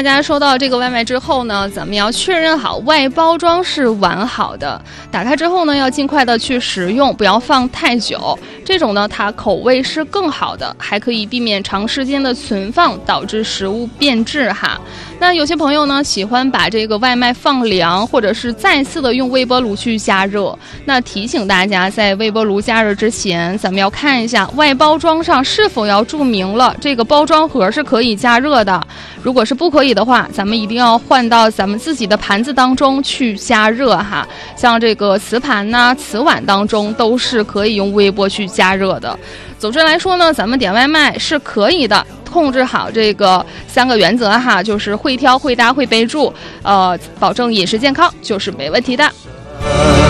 大家收到这个外卖之后呢，咱们要确认好外包装是完好的，打开之后呢，要尽快的去食用，不要放太久，这种呢它口味是更好的，还可以避免长时间的存放导致食物变质哈。那有些朋友呢喜欢把这个外卖放凉，或者是再次的用微波炉去加热，那提醒大家在微波炉加热之前，咱们要看一下外包装上是否要注明了这个包装盒是可以加热的，如果是不可以的话，咱们一定要换到咱们自己的盘子当中去加热哈。像这个瓷盘呐、瓷碗当中都是可以用微波去加热的。总之来说呢，咱们点外卖是可以的，控制好这个3个原则哈，就是会挑、会搭、会备注，保证饮食健康就是没问题的。